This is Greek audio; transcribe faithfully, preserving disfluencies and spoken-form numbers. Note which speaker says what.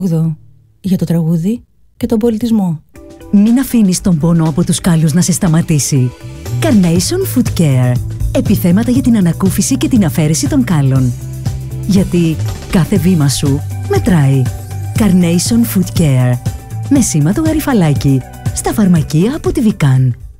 Speaker 1: Εδώ, για το τραγούδι και τον πολιτισμό.
Speaker 2: Μην αφήνεις τον πόνο από τους κάλους να σε σταματήσει. Carnation Foot Care. Επιθέματα για την ανακούφιση και την αφαίρεση των κάλων. Γιατί κάθε βήμα σου μετράει. Carnation Foot Care. Με σήμα το γαριφαλάκι. Στα φαρμακεία από τη Vican.